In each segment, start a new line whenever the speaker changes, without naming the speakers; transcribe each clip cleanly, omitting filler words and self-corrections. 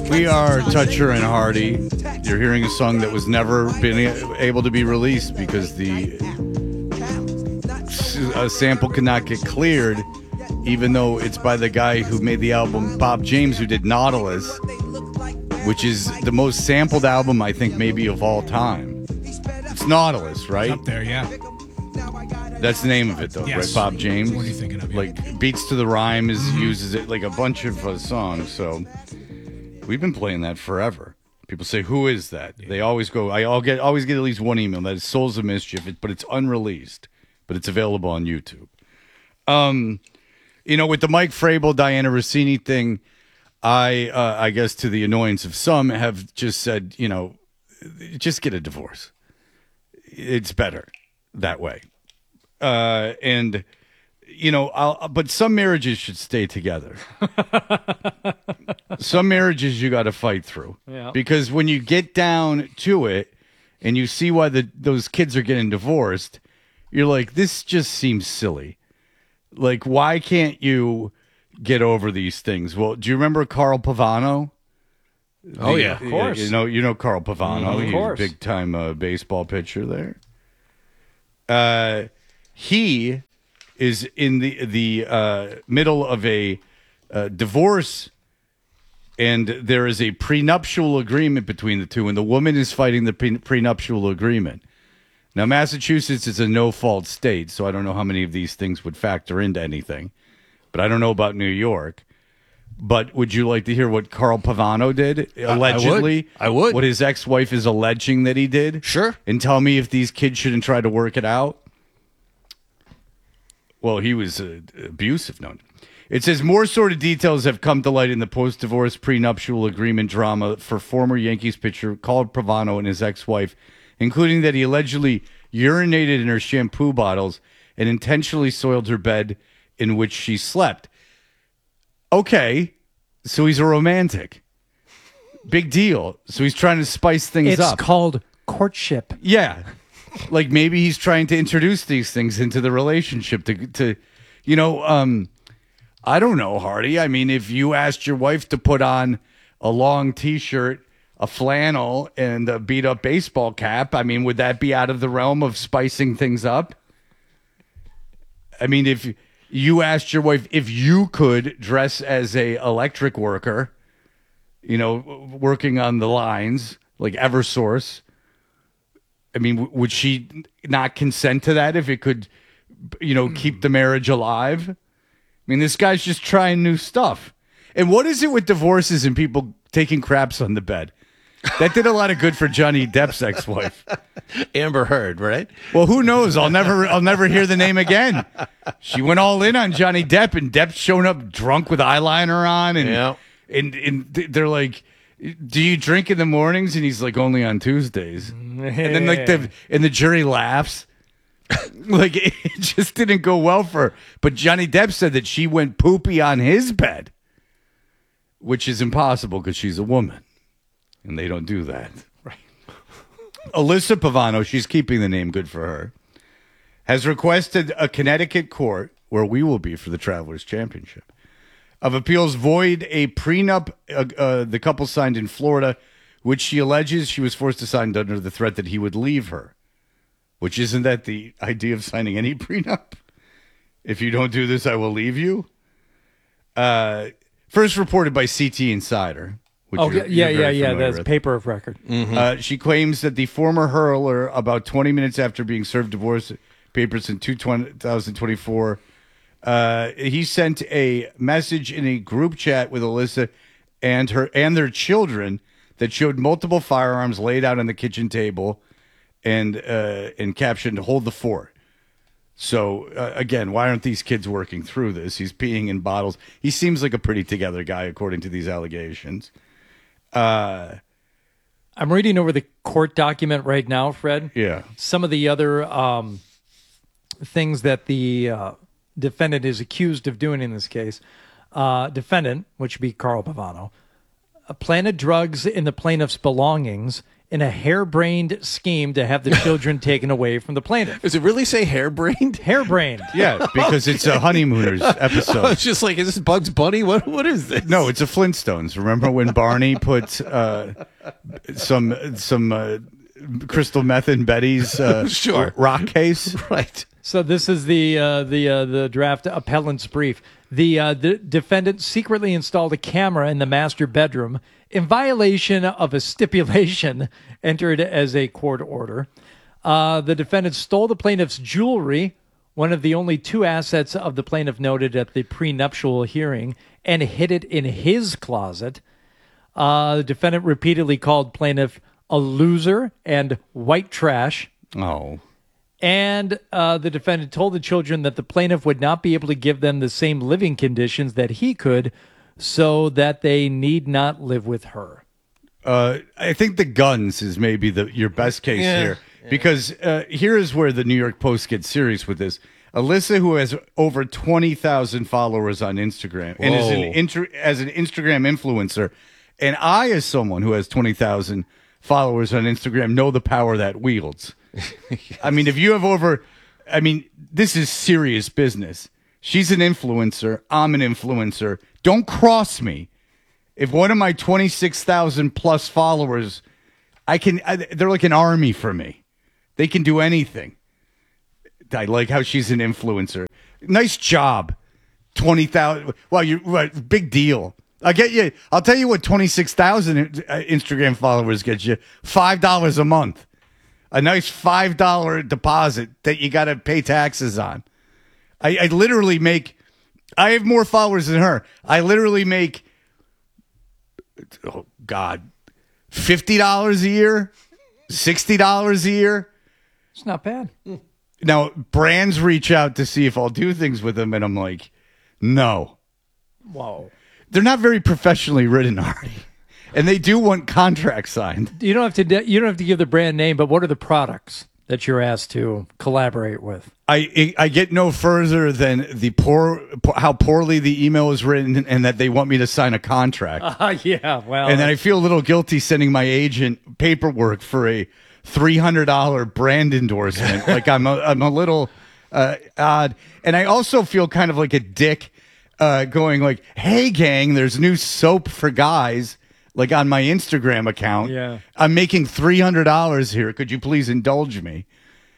We are Toucher and Hardy. You're hearing a song that was never been able to be released because the sample could not get cleared, even though it's by the guy who made the album, Bob James, who did Nautilus, which is the most sampled album, I think, maybe of all time. It's Nautilus, right?
Up there, yeah.
That's the name of it, though,
Yes.
right? Bob James.
What are you thinking of? Yeah.
Like, Beats to the Rhyme uses it like a bunch of songs, so we've been playing that forever. People say, "Who is that?" Yeah. They always go. Always get at least one email that is Souls of Mischief, but it's unreleased, but it's available on YouTube. With the Mike Frabel, Diana Rossini thing, I guess to the annoyance of some, have just said, just get a divorce. It's better that way. But some marriages should stay together. Some marriages you got to fight through.
Yeah.
Because when you get down to it and you see why those kids are getting divorced, you're like, this just seems silly. Like, why can't you get over these things? Well, do you remember Carl Pavano?
Oh, yeah, of course.
You know Carl Pavano.
Of course.
He's a big-time baseball pitcher there. He is in the middle of a divorce, and there is a prenuptial agreement between the two, and the woman is fighting the prenuptial agreement. Now, Massachusetts is a no-fault state, so I don't know how many of these things would factor into anything, but I don't know about New York. But would you like to hear what Carl Pavano did, allegedly?
I would.
What his ex-wife is alleging that he did?
Sure.
And tell me if these kids shouldn't try to work it out? Well, he was abusive. No. It says more sordid details have come to light in the post-divorce prenuptial agreement drama for former Yankees pitcher Carl Pavano and his ex-wife, including that he allegedly urinated in her shampoo bottles and intentionally soiled her bed in which she slept. Okay, so he's a romantic. Big deal. So he's trying to spice things up.
It's called courtship.
Yeah. Like maybe he's trying to introduce these things into the relationship to I don't know, Hardy. I mean, if you asked your wife to put on a long T-shirt, a flannel, and a beat-up baseball cap, I mean, would that be out of the realm of spicing things up? I mean, if you asked your wife if you could dress as a electric worker, working on the lines, like Eversource, I mean, would she not consent to that if it could, keep the marriage alive? I mean, this guy's just trying new stuff. And what is it with divorces and people taking craps on the bed? That did a lot of good for Johnny Depp's ex-wife,
Amber Heard, right?
Well, who knows? I'll never hear the name again. She went all in on Johnny Depp, and Depp's showing up drunk with eyeliner on, and they're like, "Do you drink in the mornings?" And he's like, "Only on Tuesdays." And then the jury laughs. Like it just didn't go well for her. But Johnny Depp said that she went poopy on his bed, which is impossible because she's a woman. And they don't do that. Right. Alyssa Pavano, she's keeping the name, good for her, has requested a Connecticut court, where we will be for the Travelers Championship, of appeals void a prenup the couple signed in Florida, which she alleges she was forced to sign under the threat that he would leave her. Which, isn't that the idea of signing any prenup? If you don't do this, I will leave you. First reported by CT Insider.
That's paper of record.
Mm-hmm.
She claims that the former hurler, about 20 minutes after being served divorce papers in 2024, he sent a message in a group chat with Alyssa and their children that showed multiple firearms laid out on the kitchen table and captioned "Hold the fort." So, again, why aren't these kids working through this? He's peeing in bottles. He seems like a pretty together guy, according to these allegations.
I'm reading over the court document right now, Fred.
Yeah.
Some of the other things that the defendant is accused of doing in this case. Defendant, which would be Carl Pavano, planted drugs in the plaintiff's belongings in a harebrained scheme to have the children taken away from the plaintiff.
Does it really say harebrained?
Harebrained.
Yeah, because it's a Honeymooners episode.
It's just like, is this Bugs Bunny? What is this?
No, it's a Flintstones. Remember when Barney put some crystal meth in Betty's
Sure.
rock case?
Right.
So this is the draft appellant's brief. The defendant secretly installed a camera in the master bedroom in violation of a stipulation entered as a court order. The defendant stole the plaintiff's jewelry, one of the only two assets of the plaintiff noted at the prenuptial hearing, and hid it in his closet. The defendant repeatedly called plaintiff a loser and white trash.
Oh.
And the defendant told the children that the plaintiff would not be able to give them the same living conditions that he could, so that they need not live with her.
I think the guns is maybe your best case here. Yeah. Because here is where the New York Post gets serious with this. Alyssa, who has over 20,000 followers on Instagram and is as an Instagram influencer, and I, as someone who has 20,000 followers on Instagram, know the power that wields. Yes. I mean, if you have this is serious business. She's an influencer. I'm an influencer. Don't cross me. If one of my 26,000 plus followers, they're like an army for me. They can do anything. I like how she's an influencer. Nice job. 20,000. Well, big deal. I get you. I'll tell you what 26,000 Instagram followers get you. $5 a month. A nice $5 deposit that you got to pay taxes on. I literally make, I have more followers than her. I literally make, oh God, $50 a year, $60 a year.
It's not bad.
Now, brands reach out to see if I'll do things with them, and I'm like, no.
Whoa.
They're not very professionally written, Artie. And they do want contracts signed.
You don't have to give the brand name, but what are the products that you're asked to collaborate with?
I get no further than how poorly the email is written, and that they want me to sign a contract.
Yeah, well,
and then I feel a little guilty sending my agent paperwork for a $300 brand endorsement. Like I'm a little odd, and I also feel kind of like a dick, going like, "Hey, gang, there's new soap for guys." Like on my Instagram account,
yeah.
I'm making $300 here. Could you please indulge me?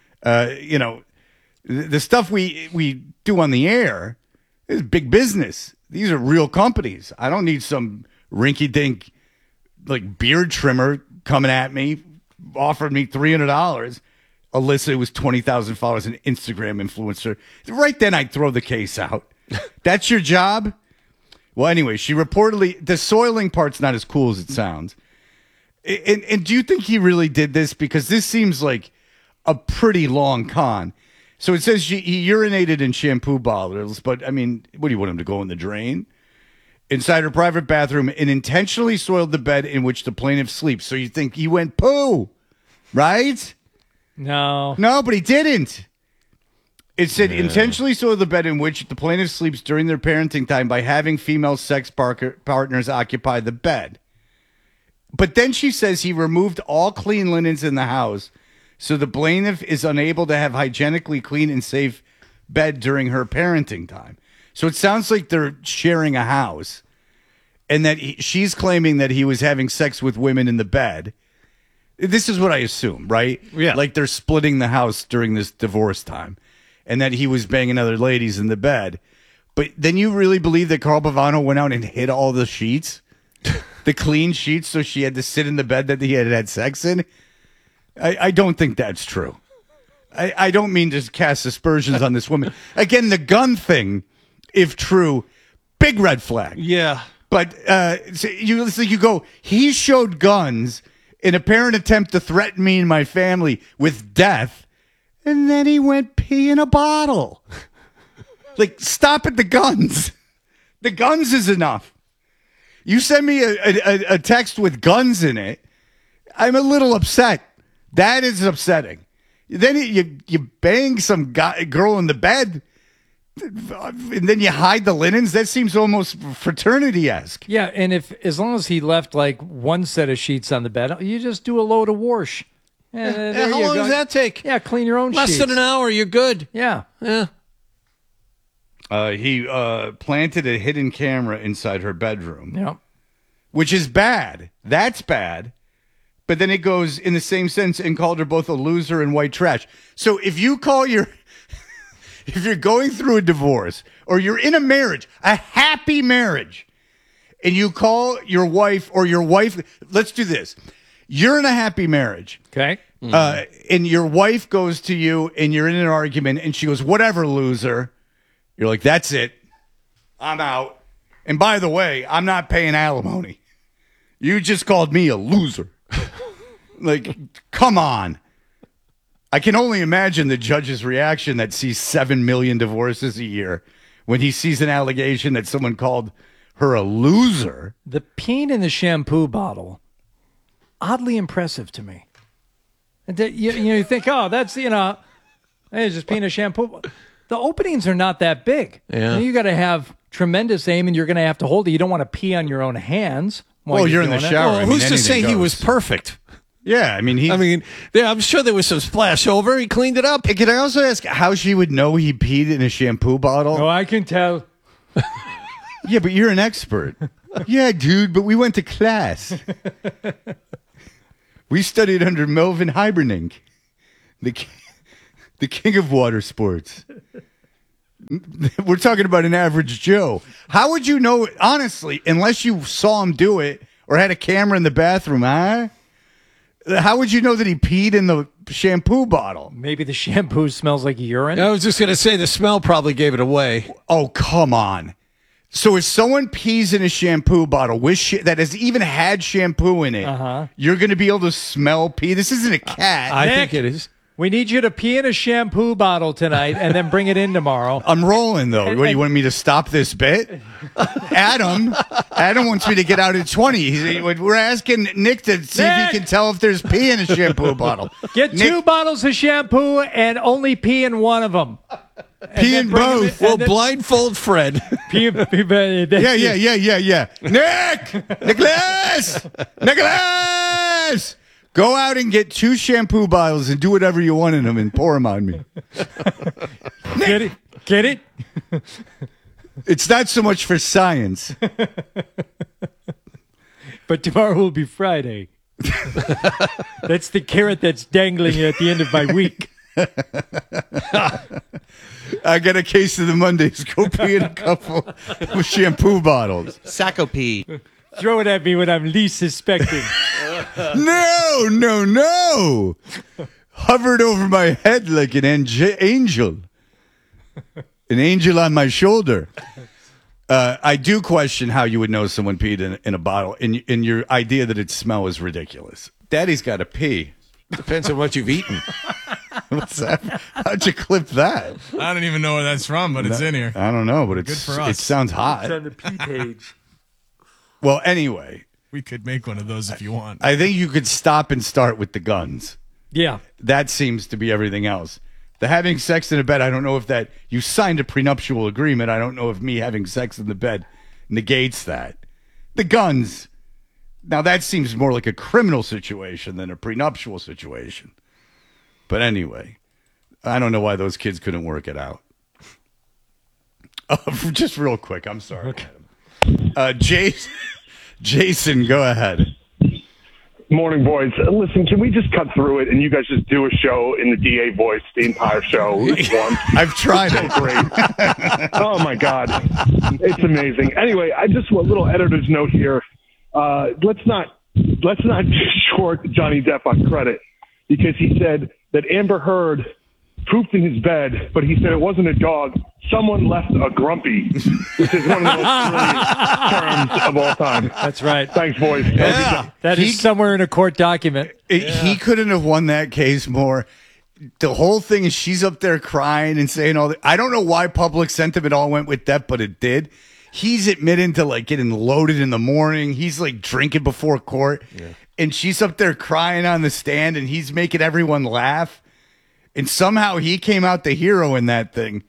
The stuff we do on the air is big business. These are real companies. I don't need some rinky-dink like beard trimmer coming at me, offered me $300. Alyssa, who was 20,000 followers, an Instagram influencer. Right then, I'd throw the case out. That's your job? Well, anyway, she reportedly, the soiling part's not as cool as it sounds. And do you think he really did this? Because this seems like a pretty long con. So it says he urinated in shampoo bottles, but I mean, what do you want him to go in the drain? Inside her private bathroom and intentionally soiled the bed in which the plaintiff sleeps. So you think he went poo, right?
No,
but he didn't. It said intentionally soiled the bed in which the plaintiff sleeps during their parenting time by having female sex partners occupy the bed. But then she says he removed all clean linens in the house, so the plaintiff is unable to have hygienically clean and safe bed during her parenting time. So it sounds like they're sharing a house, and that she's claiming that he was having sex with women in the bed. This is what I assume, right?
Yeah.
Like they're splitting the house during this divorce time, and that he was banging other ladies in the bed. But then you really believe that Carl Bavano went out and hid all the sheets? The clean sheets, so she had to sit in the bed that he had sex in? I don't think that's true. I don't mean to cast aspersions on this woman. Again, the gun thing, if true, big red flag.
Yeah.
But so you go, he showed guns in a apparent attempt to threaten me and my family with death, and then he went pee in a bottle. Like, stop at the guns. The guns is enough. You send me a text with guns in it, I'm a little upset. That is upsetting. Then you bang some girl in the bed. And then you hide the linens? That seems almost fraternity-esque.
Yeah, and as long as he left like one set of sheets on the bed, you just do a load of wash.
How long does that take?
Yeah, clean your own
Less
sheets.
than an hour, you're good.
Yeah.
He planted a hidden camera inside her bedroom.
Yeah.
Which is bad. That's bad. But then it goes in the same sense and called her both a loser and white trash. So if you call if you're going through a divorce or you're in a marriage, a happy marriage, and you call your wife, let's do this. You're in a happy marriage.
Okay.
And your wife goes to you and you're in an argument and she goes, whatever, loser. You're like, that's it. I'm out. And by the way, I'm not paying alimony. You just called me a loser. Like, come on. I can only imagine the judge's reaction that sees 7 million divorces a year when he sees an allegation that someone called her a loser.
The peeing in the shampoo bottle, oddly impressive to me. And you think, oh, that's, hey, just peeing a shampoo. The openings are not that big.
Yeah.
You got to have tremendous aim, and you're going to have to hold it. You don't want to pee on your own hands.
Well, you're in the shower.
Well, who's to say he was perfect?
Yeah,
I'm sure there was some splash over. He cleaned it up.
Can I also ask how she would know he peed in a shampoo bottle?
Oh, I can tell.
Yeah, but you're an expert. Yeah, dude, but we went to class. We studied under Melvin Hiberning, the king of water sports. We're talking about an average Joe. How would you know, honestly, unless you saw him do it or had a camera in the bathroom, huh? How would you know that he peed in the shampoo bottle?
Maybe the shampoo smells like urine.
I was just going to say the smell probably gave it away.
Oh, come on. So if someone pees in a shampoo bottle that has even had shampoo in it, you're going to be able to smell pee? This isn't a cat.
I think it is.
We need you to pee in a shampoo bottle tonight and then bring it in tomorrow.
I'm rolling, though. What, you want me to stop this bit? Adam wants me to get out at 20. We're asking Nick to see if he can tell if there's pee in a shampoo bottle.
Get
Nick,
2 bottles of shampoo and only pee in one of them.
Pee in both.
We'll blindfold Fred.
Yeah.
Nicholas! Go out and get 2 shampoo bottles and do whatever you want in them and pour them on me.
Get it?
It's not so much for science.
But tomorrow will be Friday. That's the carrot that's dangling at the end of my week.
I got a case of the Mondays. Go pee in a couple of shampoo bottles.
Sacco pee.
Throw it at me when I'm least suspecting.
No. Hovered over my head like an angel. An angel on my shoulder. I do question how you would know someone peed in a bottle. And your idea that it smells is ridiculous. Daddy's got to pee.
Depends on what you've eaten.
What's that? How'd you clip that?
I don't even know where that's from, but it's in here.
I don't know, but
Good for us.
it sounds hot.
It's on the pee page.
Well, anyway,
We could make one of those if you want.
I think you could stop and start with the guns.
Yeah.
That seems to be everything else. The having sex in a bed, I don't know if that you signed a prenuptial agreement. I don't know if me having sex in the bed negates that. The guns. Now that seems more like a criminal situation than a prenuptial situation. But anyway, I don't know why those kids couldn't work it out. Just real quick, I'm sorry. Okay. Jason, go ahead.
Morning, boys. Listen, can we just cut through it and you guys just do a show in the DA voice, the entire show once?
I've tried it.
Great. Oh, my God. It's amazing. Anyway, I just want a little editor's note here. Let's not short Johnny Depp on credit because he said that Amber Heard pooped in his bed, but he said it wasn't a dog. Someone left a grumpy, which is one of the most brilliant terms of all time.
That's right.
Thanks, boys.
Yeah.
That is somewhere in a court document.
He couldn't have won that case more. The whole thing is she's up there crying and saying all that. I don't know why public sentiment all went with Depp, but it did. He's admitting to like getting loaded in the morning. He's like drinking before court. Yeah. And she's up there crying on the stand and he's making everyone laugh. And somehow he came out the hero in that thing.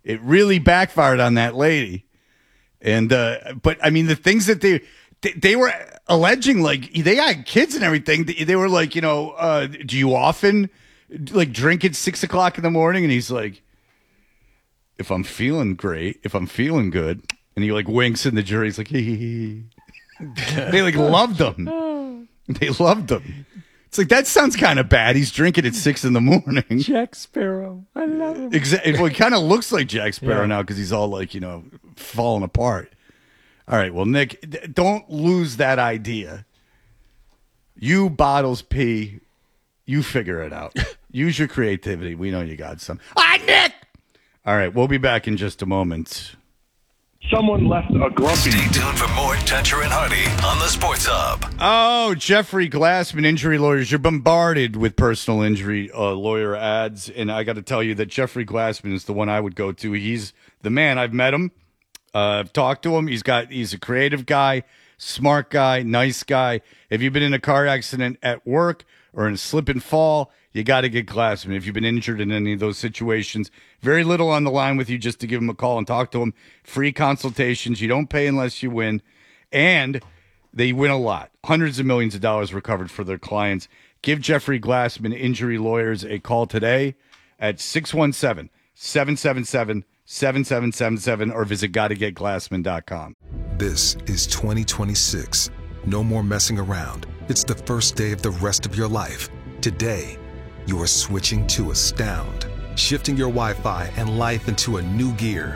It really backfired on that lady. And but I mean, the things that they were alleging, like they had kids and everything. They were like, do you often like drink at 6 o'clock in the morning? And he's like, if I'm feeling great, if I'm feeling good, and he like winks in the jury. He's like, hee. They like loved him. They loved him. It's like, that sounds kind of bad. He's drinking at 6 in the morning.
Jack Sparrow. I love him.
Exactly. Well, he kind of looks like Jack Sparrow now because he's all like, falling apart. All right. Well, Nick, don't lose that idea. You bottles pee. You figure it out. Use your creativity. We know you got some. Hi, Nick. All right. We'll be back in just a moment.
Someone left a grumpy.
Stay tuned for more Toucher and Hardy on the Sports Hub.
Oh, Jeffrey Glassman, injury lawyers. You're bombarded with personal injury lawyer ads. And I got to tell you that Jeffrey Glassman is the one I would go to. He's the man. I've met him. I've talked to him. He's a creative guy, smart guy, nice guy. If you've been in a car accident at work or in a slip and fall, you got to get Glassman. If you've been injured in any of those situations, very little on the line with you just to give him a call and talk to him. Free consultations. You don't pay unless you win. And they win a lot. Hundreds of millions of dollars recovered for their clients. Give Jeffrey Glassman Injury Lawyers a call today at 617-777-7777 or visit GottaGetGlassman.com.
This is 2026. No more messing around. It's the first day of the rest of your life. Today, you are switching to Astound, shifting your Wi-Fi and life into a new gear.